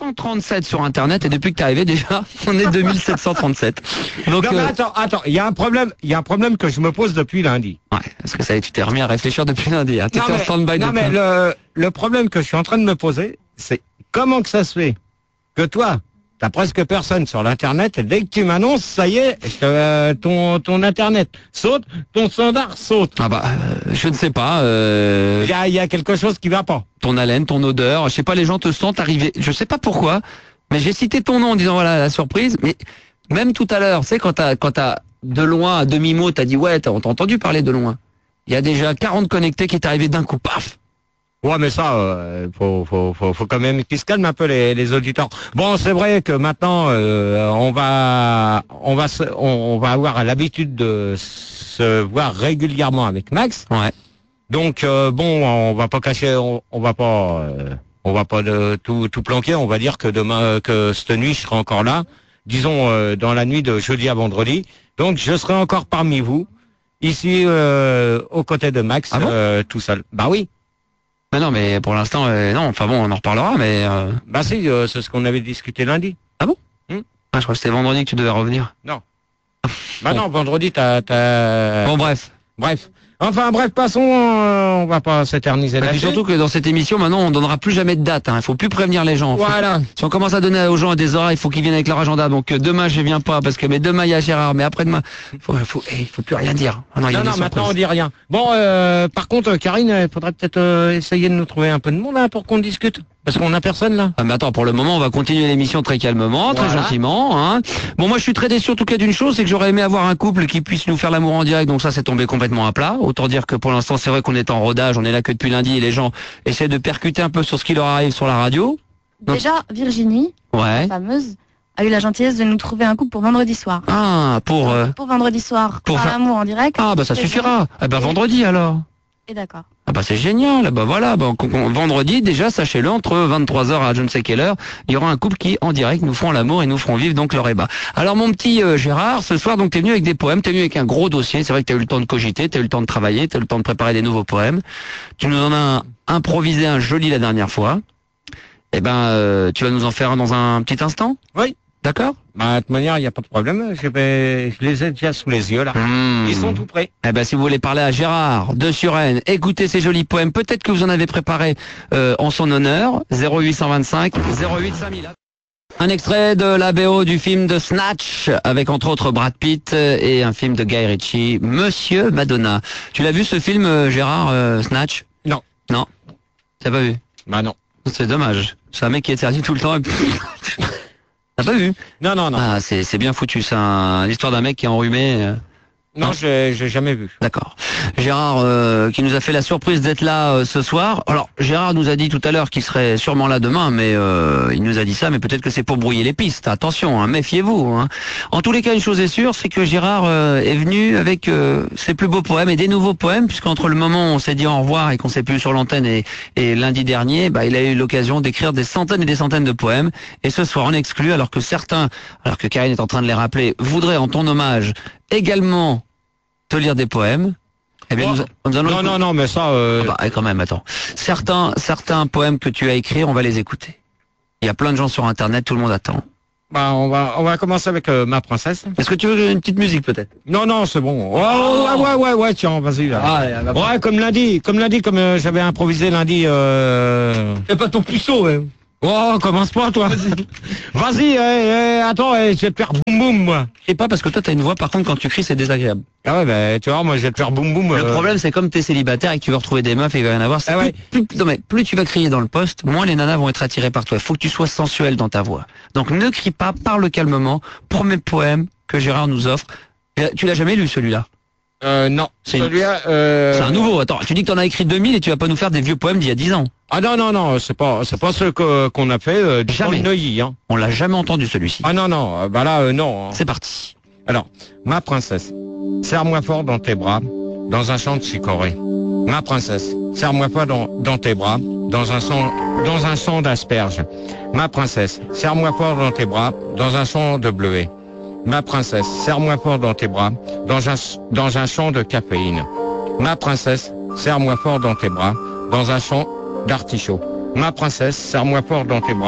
137 sur Internet et depuis que t'es arrivé déjà, on est 2737. Donc, non, mais attends, il y a un problème que je me pose depuis lundi. Ouais, parce que ça y est, tu t'es remis à réfléchir depuis lundi. Hein. T'étais en stand-by non, mais le problème que je suis en train de me poser, c'est comment que ça se fait que toi, t'as presque personne sur l'internet et dès que tu m'annonces, ça y est, ton internet saute, ton standard saute. Ah bah, je ne sais pas. Il y a quelque chose qui va pas. Ton haleine, ton odeur, je sais pas, les gens te sentent arriver. Je sais pas pourquoi, mais j'ai cité ton nom en disant voilà la surprise. Mais même tout à l'heure, tu sais, quand t'as de loin à demi-mot, t'as dit ouais, t'as entendu parler de loin. Il y a déjà 40 connectés qui est arrivé d'un coup, paf. Ouais, mais ça, faut quand même qu'ils se calment un peu les auditeurs. Bon, c'est vrai que maintenant, on va avoir l'habitude de se voir régulièrement avec Max. Ouais. Donc bon, on va pas cacher, on va pas tout planquer. On va dire que demain, que cette nuit, je serai encore là. Disons dans la nuit de jeudi à vendredi. Donc je serai encore parmi vous, ici aux côtés de Max, Ah bon tout seul. Bah oui. Mais non, mais pour l'instant, non. Enfin bon, on en reparlera, mais. Bah si, c'est ce qu'on avait discuté lundi. Ah bon Ah, je crois que c'était vendredi que tu devais revenir. Non. Bah non, vendredi, t'as... Bon, bref. Enfin, bref, passons, on va pas s'éterniser Et puis là-dessus. surtout que dans cette émission, maintenant, on donnera plus jamais de date. Il faut plus prévenir les gens. Voilà. Si on commence à donner aux gens des horaires, il faut qu'ils viennent avec leur agenda. Donc demain, je viens pas parce que mais demain il y a Gérard, mais après-demain, il faut plus rien dire. Ah non, il y a Non, des maintenant on surprises. dit rien. Bon, par contre, Karine, il faudrait peut-être essayer de nous trouver un peu de monde hein, pour qu'on discute. Parce qu'on a personne là. Ah, mais attends, pour le moment, on va continuer l'émission très calmement, très Voilà. gentiment. Hein. Bon, moi, je suis très déçu en tout cas d'une chose, c'est que j'aurais aimé avoir un couple qui puisse nous faire l'amour en direct. Donc ça, c'est tombé complètement à plat. Autant dire que pour l'instant, c'est vrai qu'on est en rodage, on est là que depuis lundi et les gens essaient de percuter un peu sur ce qui leur arrive sur la radio. Donc- Déjà, Virginie, Ouais. la fameuse, a eu la gentillesse de nous trouver un couple pour vendredi soir. Ah, pour vendredi soir, pour faire faire- l'amour en direct. ah bah ça C'est suffira. Eh ben Et- vendredi alors. Et d'accord. Ah bah c'est génial, bah voilà, bah, vendredi déjà, sachez-le, entre 23h à je ne sais quelle heure, il y aura un couple qui en direct nous feront l'amour et nous feront vivre donc leur ébat. Alors mon petit Gérard, ce soir donc t'es venu avec des poèmes, t'es venu avec un gros dossier, c'est vrai que t'as eu le temps de cogiter, t'as eu le temps de travailler, t'as eu le temps de préparer des nouveaux poèmes. Tu nous en as improvisé un joli la dernière fois. Eh ben tu vas nous en faire un dans un petit instant? Oui. D'accord? Bah, de toute manière, il n'y a pas de problème. Je les ai déjà sous les yeux là. Ils sont tout prêts. Eh ben, si vous voulez parler à Gérard de Suresnes, écoutez ces jolis poèmes. Peut-être que vous en avez préparé en son honneur. 0825 08 5000. Un extrait de la BO du film de Snatch, avec entre autres Brad Pitt et un film de Guy Ritchie, Monsieur Madonna. Tu l'as vu ce film, Gérard, Snatch? Non. Non. T'as pas vu? Bah non. C'est dommage. C'est un mec qui est servi tout le temps. Et puis... T'as pas vu? Non. Ah, c'est bien foutu. C'est l'histoire d'un mec qui est enrhumé. Non, j'ai jamais vu. D'accord. Gérard qui nous a fait la surprise d'être là ce soir. Alors Gérard nous a dit tout à l'heure qu'il serait sûrement là demain, mais il nous a dit ça, mais peut-être que c'est pour brouiller les pistes. Attention, hein, méfiez-vous. Hein. En tous les cas, une chose est sûre, c'est que Gérard est venu avec ses plus beaux poèmes et des nouveaux poèmes, puisqu'entre le moment où on s'est dit au revoir et qu'on s'est plus sur l'antenne et lundi dernier, bah, il a eu l'occasion d'écrire des centaines et des centaines de poèmes. Et ce soir, on exclut, alors que Karine est en train de les rappeler, voudraient en ton hommage également te lire des poèmes. Eh bien, nous allons Non, mais ça... Ah bah, quand même, attends. Certains poèmes que tu as écrits, on va les écouter. Il y a plein de gens sur Internet, tout le monde attend. Bah, on va commencer avec ma princesse. Est-ce que tu veux une petite musique, peut-être? Non, c'est bon. Ouais, tiens, vas-y, là. Ouais, comme lundi, comme j'avais improvisé lundi, C'est pas ton puceau, hein. Oh, commence pas, toi. Vas-y, attends, je vais te faire boum boum, moi. Je sais pas, parce que toi, t'as une voix, par contre, quand tu cries, c'est désagréable. Ah ouais, bah, tu vois, moi, je vais te faire boum boum. Le problème, c'est comme t'es célibataire et que tu veux retrouver des meufs et il va y en avoir, c'est Ah ouais. plus tu vas crier dans le poste, moins les nanas vont être attirées par toi. Il faut que tu sois sensuel dans ta voix. Donc, ne crie pas, parle calmement. Premier poème que Gérard nous offre. Tu l'as jamais lu, celui-là? Non. C'est Celui-là, C'est un nouveau. Attends, tu dis que t'en as écrit 2000 et tu vas pas nous faire des vieux poèmes d'il y a 10 ans. Ah non, c'est pas ce qu'on a fait dans Jamais. le Neuilly, hein. On l'a jamais entendu, celui-ci. Ah non, bah là, non. Hein. C'est parti. Alors, ma princesse, serre-moi fort dans tes bras, dans un champ de chicorée. Ma princesse, serre-moi fort dans tes bras, dans un champ d'asperges. Ma princesse, serre-moi fort dans tes bras, dans un champ de bleuets. Ma princesse, serre-moi fort dans tes bras, dans un champ de caféine. Ma princesse, serre-moi fort dans tes bras, dans un champ d'artichaut. Ma princesse, serre-moi fort dans tes bras,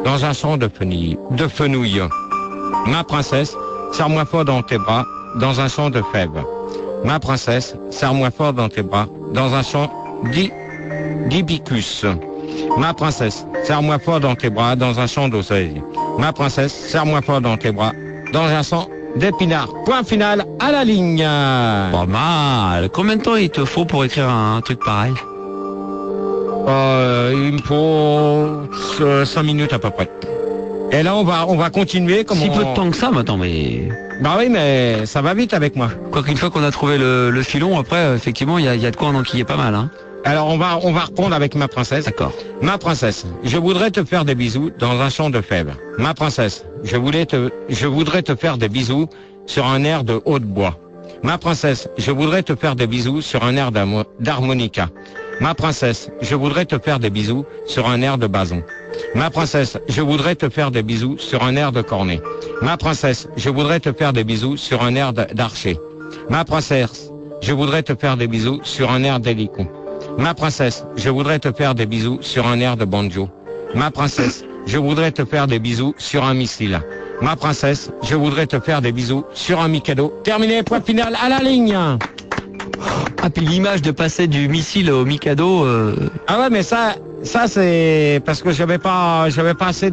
dans un champ de fenouil. Ma princesse, serre-moi fort dans tes bras, dans un champ de fèves. Ma princesse, serre-moi fort dans tes bras, dans un champ d'hibicus. Ma princesse, serre-moi fort dans tes bras, dans un champ d'oseille. Ma princesse, serre-moi fort dans tes bras, dans un champ d'épinards. Point final à la ligne. Pas mal. Combien de temps il te faut pour écrire un truc pareil? Il me faut 5 minutes à peu près. Et là, on va continuer. Si peu de temps que ça, maintenant, mais... Bah oui, mais ça va vite avec moi. Quoi qu'une fois qu'on a trouvé le filon, après, effectivement, il y a de quoi en enquiller pas mal, hein. Alors, on va répondre avec ma princesse. D'accord. Ma princesse, je voudrais te faire des bisous dans un champ de fèves. Ma princesse, je voudrais te faire des bisous sur un air de hautbois. Ma princesse, je voudrais te faire des bisous sur un air d'harmonica. Ma princesse, je voudrais te faire des bisous sur un air de bason. Ma princesse, je voudrais te faire des bisous sur un air de cornet. Ma princesse, je voudrais te faire des bisous sur un air d'archer. Ma princesse, je voudrais te faire des bisous sur un air d'hélico. Ma princesse, je voudrais te faire des bisous sur un air de banjo. Ma princesse, je voudrais te faire des bisous sur un missile. Ma princesse, je voudrais te faire des bisous sur un Mikado. Terminé, point final à la ligne. Ah, puis l'image de passer du missile au Mikado... Ah ouais, mais ça c'est parce que j'avais pas assez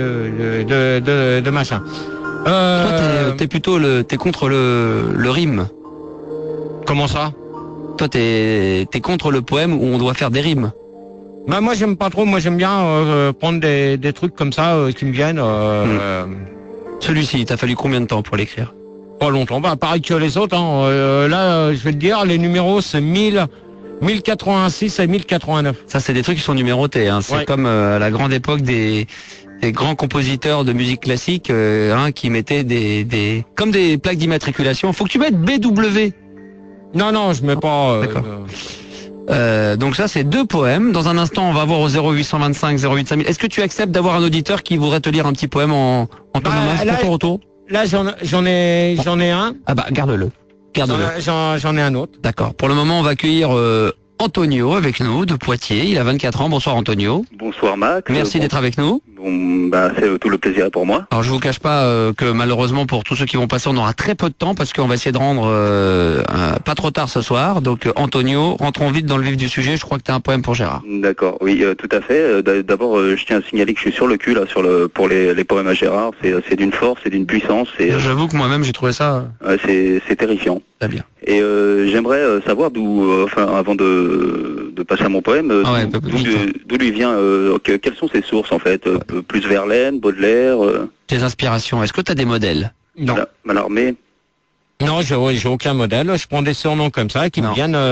de machin. Toi, t'es plutôt t'es contre le rime. Comment ça? Toi, t'es contre le poème où on doit faire des rimes. Bah moi j'aime pas trop, moi j'aime bien prendre des trucs comme ça qui me viennent. Celui-ci, t'as fallu combien de temps pour l'écrire? Pas longtemps, bah pareil que les autres. Là, je vais te dire, les numéros c'est 1086 et 1089. Ça, c'est des trucs qui sont numérotés. Hein. C'est Ouais. comme à la grande époque des grands compositeurs de musique classique qui mettaient comme des plaques d'immatriculation. Faut que tu mettes BW. Non, je mets pas. D'accord. Donc ça, c'est 2 poèmes. Dans un instant, on va voir au 0825 08 5000. Est-ce que tu acceptes d'avoir un auditeur qui voudrait te lire un petit poème en ton Bah, moment? C'est là, pour ton retour? Là, j'en ai un. Ah bah, garde-le. Garde-le. J'en ai un autre. D'accord. Pour le moment, on va accueillir Antonio avec nous de Poitiers. Il a 24 ans. Bonsoir Antonio. Bonsoir Max. Merci d'être avec nous. Bon, bah, c'est tout le plaisir pour moi. Alors je vous cache pas que malheureusement pour tous ceux qui vont passer, on aura très peu de temps parce qu'on va essayer de rendre pas trop tard ce soir. Donc Antonio, rentrons vite dans le vif du sujet. Je crois que tu as un poème pour Gérard. D'accord, oui, tout à fait. D'abord, je tiens à signaler que je suis sur le cul là, pour les poèmes à Gérard. C'est d'une force, c'est d'une puissance. J'avoue que moi-même j'ai trouvé ça C'est terrifiant. très bien. Et j'aimerais savoir avant de passer à mon poème, d'où lui vient, quelles sont ses sources en fait, plus Verlaine, Baudelaire. Tes inspirations, est-ce que tu as des modèles? Non. Mallarmé. Non, j'ai aucun modèle. Je prends des surnoms comme ça qui me Non.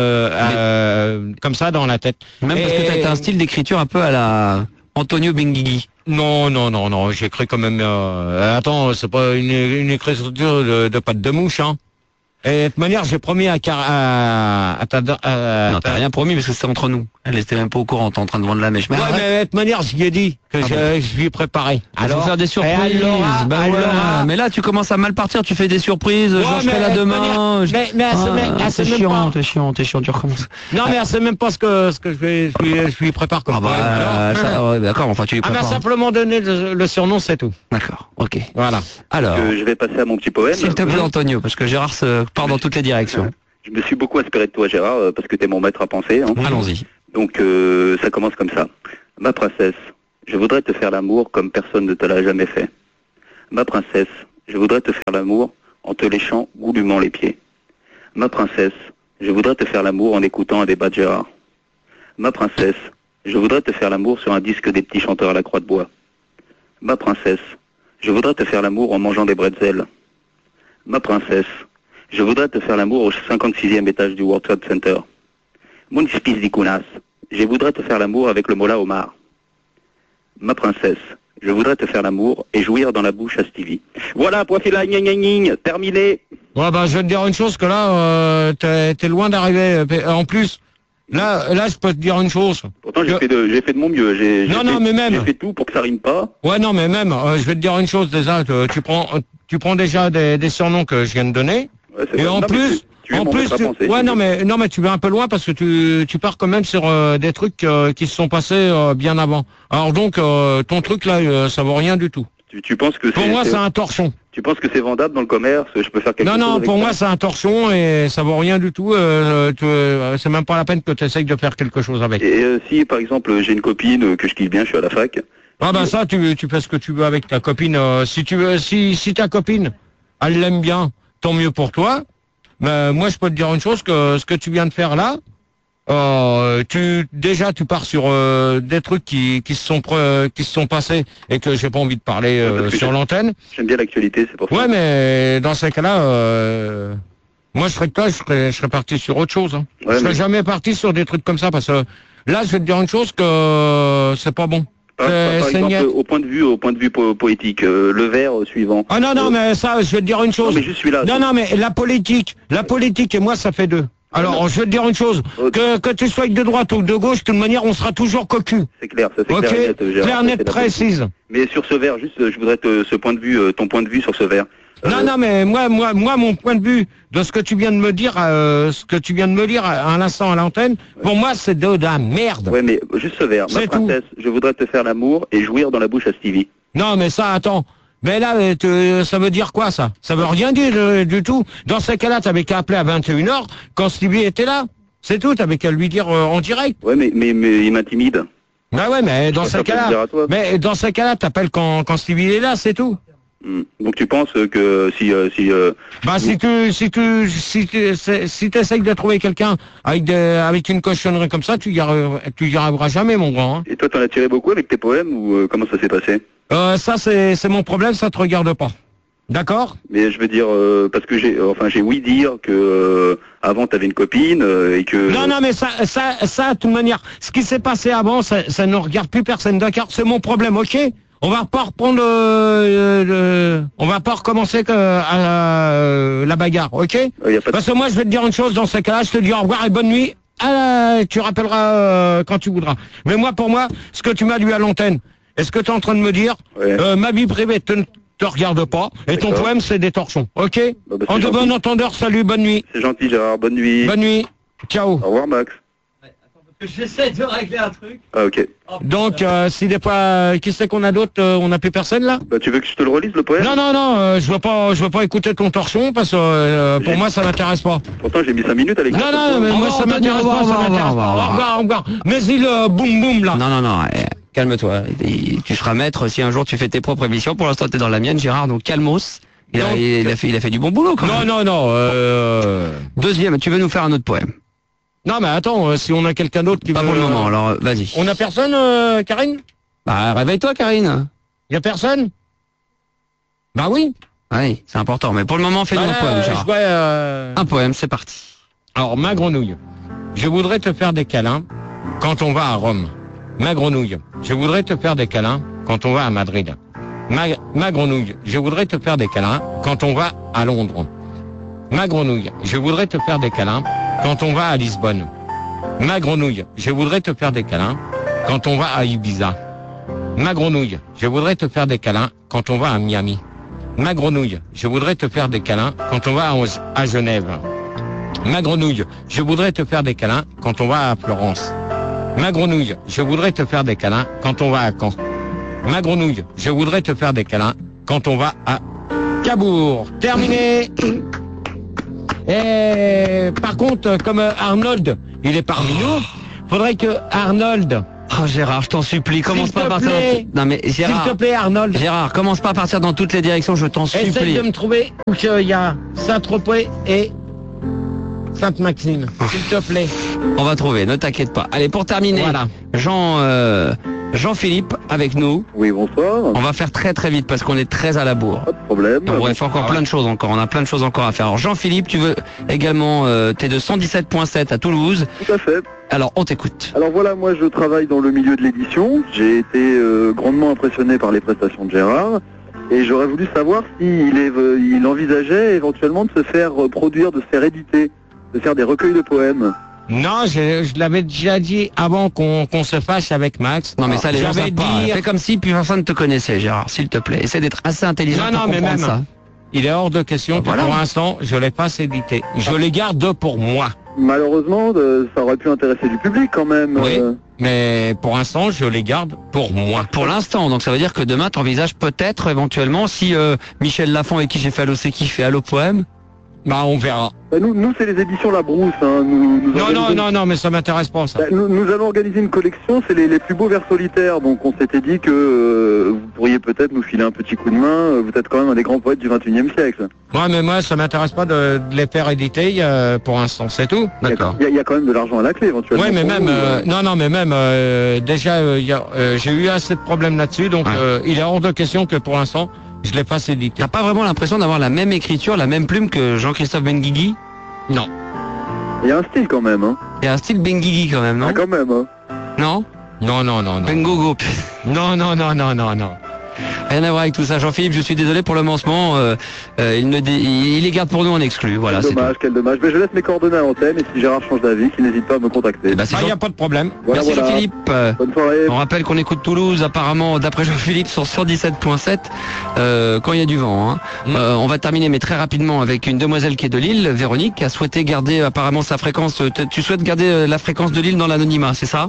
viennent comme ça dans la tête. Même parce que tu as un style d'écriture un peu à la Antonio Benguigui. Non. J'écris quand même. Attends, c'est pas une écriture de patte de mouche, hein. Et de toute manière, j'ai promis à Non, t'as rien promis parce que c'est entre nous. Elle était même pas au courant, t'es en train de vendre la mèche. Mais Ouais, arrête. mais de toute manière, je lui ai dit que Ah je lui ai préparé. Il faut faire des surprises. Bah ouais. Mais là, tu commences à mal partir, tu fais des surprises, je ferai là demain. Mais elle sait même pas. T'es chiant, tu recommences. Non, mais elle sait même pas ce que je lui prépare comme Ah bah, poème. Alors, ouais, d'accord, enfin tu lui elle m'a prépares. simplement donné le surnom, c'est tout. D'accord, ok. Voilà. Alors, Je vais passer à mon petit poème. s'il te plaît Antonio, parce que Gérard se part dans toutes les directions. Je me suis beaucoup inspiré de toi Gérard, parce que t'es mon maître à penser. Hein. Allons-y. Donc ça commence comme ça. Ma princesse, je voudrais te faire l'amour comme personne ne te l'a jamais fait. Ma princesse, je voudrais te faire l'amour en te léchant goulûment les pieds. Ma princesse, je voudrais te faire l'amour en écoutant un débat de Gérard. Ma princesse, je voudrais te faire l'amour sur un disque des petits chanteurs à la croix de bois. Ma princesse, je voudrais te faire l'amour en mangeant des bretzels. Ma princesse, je voudrais te faire l'amour au 56e étage du World Trade Center. Mon espèce d'icounas, je voudrais te faire l'amour avec le mola homard. Ma princesse, je voudrais te faire l'amour et jouir dans la bouche à Stevie. Voilà, point final, terminé. Ouais, bah, je vais te dire une chose, que là, t'es loin d'arriver. En plus, là, je peux te dire une chose. Pourtant, j'ai fait de mon mieux. J'ai fait tout pour que ça rime pas. Ouais, non, mais même, je vais te dire une chose déjà. Tu prends déjà des surnoms que je viens de donner. Ouais, c'est Et vrai. en Non, mais plus, Tu veux En m'en plus, mettre à penser, ouais, si non, mais tu vas un peu loin parce que tu pars quand même sur des trucs qui se sont passés bien avant. Alors donc, ton truc là, ça vaut rien du tout. tu penses que Pour moi, c'est un torchon. Tu penses que c'est vendable dans le commerce? Je peux faire quelque chose Non, avec pour ça? moi, c'est un torchon et ça vaut rien du tout. C'est même pas la peine que tu essayes de faire quelque chose avec. Et si, par exemple, j'ai une copine que je kiffe bien, je suis à la fac. Ah ben ça, tu fais ce que tu veux avec ta copine. Si tu veux, si ta copine, elle l'aime bien, tant mieux pour toi. Mais moi, je peux te dire une chose, que ce que tu viens de faire là, tu pars sur des trucs qui se sont passés et que j'ai pas envie de parler sur l'antenne. J'aime bien l'actualité, c'est pour ça. Ouais, mais dans ces cas-là, moi, je serais que toi, je serais parti sur autre chose. Hein. Ouais, Je serais mais- jamais parti sur des trucs comme ça parce que là, je vais te dire une chose que c'est pas bon. Par C'est exemple, niette. au point de vue poétique, le vers suivant. Ah non, mais ça, je vais te dire une Non, chose. mais juste celui-là. Non, mais la politique et moi, ça fait deux. Alors, non. je vais te dire une chose, que tu sois de droite ou de gauche, de toute manière, on sera toujours cocu. C'est clair, ça c'est Ok, clair et net, Gérard, clair, ça, net, c'est la politique. précise. Mais sur ce vers, juste, je voudrais ton point de vue sur ce vers. Non, mais moi, mon point de vue de ce que tu viens de me dire, à l'instant à l'antenne, pour moi, c'est de la merde. Ouais, mais juste ce vers. Ma C'est tout. princesse, je voudrais te faire l'amour et jouir dans la bouche à Stevie. Non, mais ça, attends. Mais là, ça veut dire quoi, ça? Ça veut rien dire du tout. Dans ces cas-là, t'avais qu'à appeler à 21h quand Stevie était là. C'est tout, t'avais qu'à lui dire en direct. Ouais, mais il m'intimide. Bah ouais, mais dans Ça ces peut le dire cas-là, à toi. t'appelles quand Stevie est là, c'est tout. Donc tu penses que Bah si tu essayes de trouver quelqu'un avec une cochonnerie comme ça, tu y arriveras jamais, mon grand. Hein. et toi t'en as tiré beaucoup avec tes poèmes ou comment ça s'est passé? Ça c'est mon problème, ça te regarde pas. D'accord? Mais je veux dire parce que j'ai ouï dire que avant t'avais une copine et que Non, mais ça, de toute manière, ce qui s'est passé avant, ça ne regarde plus personne, d'accord? C'est mon problème, ok? On va pas reprendre, on va pas recommencer la bagarre, ok? y a pas de... Parce que moi, je vais te dire une chose dans ce cas-là, je te dis au revoir et bonne nuit. Tu rappelleras quand tu voudras. Mais pour moi, ce que tu m'as dit à l'antenne, est-ce que tu es en train de me dire, Ouais. ma vie privée te regarde pas, et ton D'accord. poème, c'est des torchons, ok? Bah, c'est En de gentil. bon entendeur, salut, bonne nuit. C'est gentil Gérard, bonne nuit. Bonne nuit. Ciao. Au revoir Max. J'essaie de régler un truc. Ah ok. Donc, si des fois, qui c'est qu'on a d'autres, on n'a plus personne là? Bah tu veux que je te le relise le poème? Non, je veux pas écouter ton torchon parce que pour moi ça m'intéresse pas. Pourtant j'ai mis 5 minutes avec Non, mais moi ça m'intéresse pas, ça m'intéresse pas. Au revoir. Mais il boum boum là. Non, calme-toi. Tu seras maître si un jour tu fais tes propres émissions. Pour l'instant, t'es dans la mienne, Gérard, donc calmos. Il a fait du bon boulot quand même. Non. Deuxième, tu veux nous faire un autre poème? Non, mais attends, si on a quelqu'un d'autre qui Pas veut... pour le moment, alors vas-y. On a personne, Karine? Bah, réveille-toi, Karine. Y a personne? Bah oui. Oui, c'est important. Mais pour le moment, fais-nous un poème, Gérard. Un poème, c'est parti. Alors, ma grenouille, je voudrais te faire des câlins quand on va à Rome. Ma grenouille, je voudrais te faire des câlins quand on va à Madrid. Ma grenouille, je voudrais te faire des câlins quand on va à Londres. Ma grenouille, je voudrais te faire des câlins quand on va à Lisbonne. Ma grenouille, je voudrais te faire des câlins quand on va à Ibiza. Ma grenouille, je voudrais te faire des câlins quand on va à Miami. Ma grenouille, je voudrais te faire des câlins quand on va à Genève. Ma grenouille, je voudrais te faire des câlins quand on va à Florence. Ma grenouille, je voudrais te faire des câlins quand on va à Caen. Ma grenouille, je voudrais te faire des câlins quand on va à Cabourg. Terminé. Et par contre, comme Arnold, il est parmi nous, faudrait que Arnold... Oh Gérard, je t'en supplie, commence pas à partir dans... Non mais S'il Gérard, te plaît, Arnold, Gérard, commence pas à partir dans toutes les directions, je t'en essaye supplie. de me trouver où il y a Saint-Tropez et Sainte-Maxime. S'il te plaît. On va trouver, ne t'inquiète pas. Allez, pour terminer, Voilà. Jean-Philippe avec nous. Oui, bonsoir. On va faire très très vite parce qu'on est très à la bourre. Pas de problème. On pourrait faire encore plein de choses encore. On a plein de choses encore à faire. Alors Jean-Philippe, tu veux également, t'es de 117.7 à Toulouse. Tout à fait. Alors on t'écoute. Alors voilà, moi je travaille dans le milieu de l'édition. J'ai été grandement impressionné par les prestations de Gérard. Et j'aurais voulu savoir s'il envisageait éventuellement de se faire produire, de se faire éditer, de faire des recueils de poèmes. Non, je l'avais déjà dit avant qu'on se fâche avec Max. Non mais ça les gens J'avais savent pas. dit- Fais comme si plus personne ne te connaissait, Gérard, s'il te plaît. Essaie d'être assez intelligent Non, pour mais comprendre même. ça. il est hors de question que Voilà. pour l'instant, je les fasse éditer. Je les garde pour moi. Malheureusement, ça aurait pu intéresser du public quand même. Oui. Mais pour l'instant, je les garde pour moi. Pour l'instant, donc ça veut dire que demain, tu envisages peut-être, éventuellement, si Michel Lafon, avec qui j'ai fait Allo C'est qui, fait Allo Poème. Bah, on verra. Bah, nous c'est les éditions La Brousse. Hein. Non, mais ça m'intéresse pas, ça. Bah, nous allons organiser une collection, c'est les plus beaux vers solitaires. Donc on s'était dit que vous pourriez peut-être nous filer un petit coup de main. Vous êtes quand même un des grands poètes du 21e siècle. Ouais, mais moi, ça m'intéresse pas de les faire éditer pour l'instant, c'est tout. D'accord. Il y a quand même de l'argent à la clé éventuellement. Oui, mais pour même, vous, déjà, j'ai eu assez de problèmes là-dessus, donc il est hors de question que pour l'instant, je les fasse éditer. T'as pas vraiment l'impression d'avoir la même écriture, la même plume que Jean-Christophe Benguigui? Non. Il y a un style quand même. Hein. Il y a un style Benguigui quand même, non? Ah, quand même. Hein. Non? Non. Bengogo. Non. Rien à voir avec tout ça. Jean-Philippe, je suis désolé pour le lancement. Il les garde pour nous en exclu. Voilà, c'est tout. Quel dommage. Mais je laisse mes coordonnées à l'antenne et si Gérard change d'avis, qu'il n'hésite pas à me contacter. Eh ben, c'est Il n'y a pas de problème. Voilà, Merci voilà. Jean-Philippe. Bonne soirée. On rappelle qu'on écoute Toulouse, apparemment, d'après Jean-Philippe, sur 117.7, quand il y a du vent. Hein. On va terminer, mais très rapidement, avec une demoiselle qui est de Lille, Véronique, qui a souhaité garder apparemment sa fréquence. Tu souhaites garder la fréquence de Lille dans l'anonymat, c'est ça?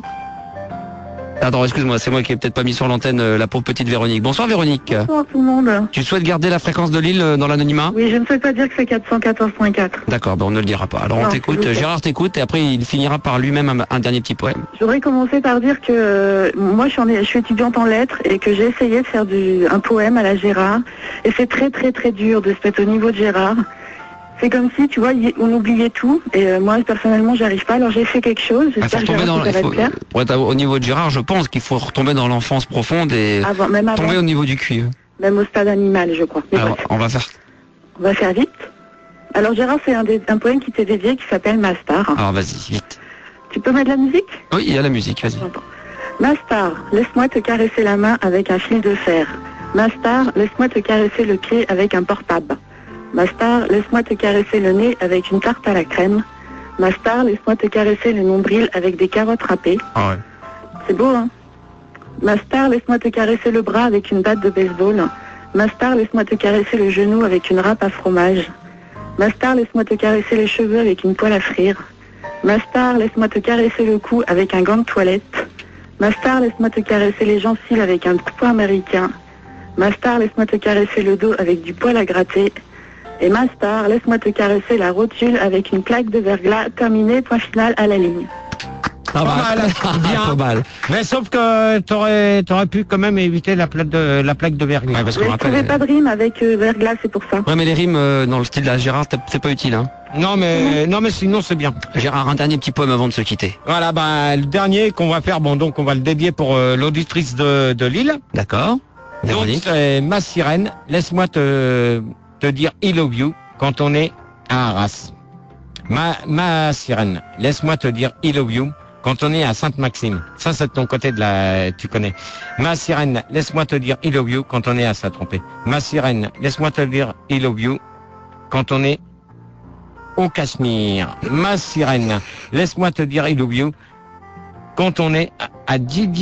Attends, excuse-moi, c'est moi qui ai peut-être pas mis sur l'antenne la pauvre petite Véronique. Bonsoir Véronique. Bonsoir tout le monde. Tu souhaites garder la fréquence de Lille dans l'anonymat? Oui, je ne souhaite pas dire que c'est 414.4. D'accord, ben on ne le dira pas. Alors on Non, t'écoute, s'il vous plaît. Gérard t'écoute et après il finira par lui-même un dernier petit poème. Je voudrais commencer par dire que moi je suis étudiante en lettres et que j'ai essayé de faire un poème à la Gérard et c'est très très très dur de se mettre au niveau de Gérard. C'est comme si, tu vois, on oubliait tout et moi personnellement j'y arrive pas, alors j'ai fait quelque chose, Il faut j'espère que retomber Gérard, dans, ça va te plaire. pour être au niveau de Gérard, je pense qu'il faut retomber dans l'enfance profonde et Même avant, tomber au niveau du cuivre. même au stade animal je crois. Mais Alors bref, on va faire. on va faire vite. Alors Gérard, c'est un poème qui t'est dédié qui s'appelle Ma Star. Alors vas-y, vite. Tu peux mettre de la musique? Oui, il y a la musique, vas-y. J'entends. Ma star, laisse-moi te caresser la main avec un fil de fer. Ma star, laisse-moi te caresser le pied avec un portable. Ma star, laisse-moi te caresser le nez avec une tarte à la crème. Ma star, laisse-moi te caresser le nombril avec des carottes râpées. Ah ouais. C'est beau, hein? Ma star, laisse-moi te caresser le bras avec une batte de baseball. Ma star, laisse-moi te caresser le genou avec une râpe à fromage. Ma star, laisse-moi te caresser les cheveux avec une poêle à frire. Ma star, laisse-moi te caresser le cou avec un gant de toilette. Ma star, laisse-moi te caresser les gencives avec un couteau américain. Ma star, laisse-moi te caresser le dos avec du poil à gratter. Et ma star, laisse-moi te caresser la rotule avec une plaque de verglas. Terminé, point final à la ligne. Pas mal, bien. Pas mal. Mais sauf que t'aurais pu quand même éviter la plaque de verglas. Ouais, parce Mais qu'on je trouvais rappelle. pas de rime avec verglas, c'est pour ça. Ouais, mais les rimes dans le style de la Gérard, c'est pas utile. Hein. Non, mais sinon c'est bien. Gérard, un dernier petit poème avant de se quitter. Voilà, le dernier qu'on va faire, donc on va le dédier pour l'auditrice de Lille. D'accord. Donc Véronique. c'est Ma Sirène, laisse-moi te dire I love you quand on est à Arras. Ma Sirène, laisse-moi te dire I love you quand on est à Sainte-Maxime. Ça c'est de ton côté tu connais. Ma Sirène, laisse-moi te dire I love you quand on est à Saint-Tropez. Ma Sirène, laisse-moi te dire I love you quand on est au Cachemire. Ma Sirène, laisse-moi te dire I love you quand on est à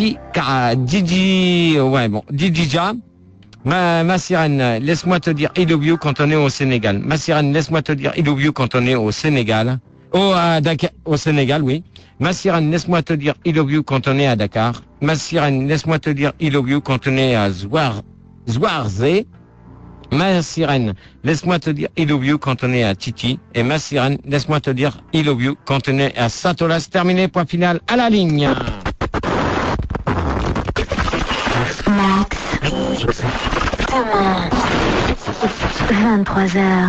Djidja. Ma Sirène, laisse-moi te dire I love you quand on est au Sénégal. Ma Sirène, laisse-moi te dire I love you quand on est au Sénégal. Au Sénégal, oui. Ma Sirène, laisse-moi te dire I love you quand on est à Dakar. Ma Sirène, laisse-moi te dire I love you quand on est à Zouarzé. Ma Sirène, laisse-moi te dire I love you quand on est à Titi. Et ma Sirène, laisse-moi te dire I love you quand on est à Saint-Olas. Terminé, point final, à la ligne. Max. Demain, 23h.